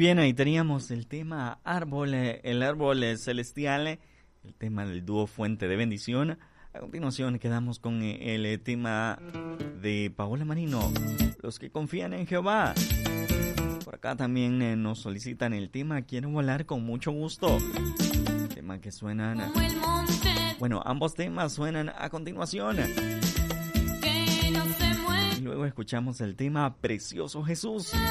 bien, ahí teníamos el tema árbol, el árbol celestial, el tema del dúo Fuente de Bendición. A continuación quedamos con el tema de Paola Marino, Los que confían en Jehová. Por acá también nos solicitan el tema Quiero volar con mucho gusto. Tema que suenan... Bueno, ambos temas suenan a continuación. Y luego escuchamos el tema Precioso Jesús.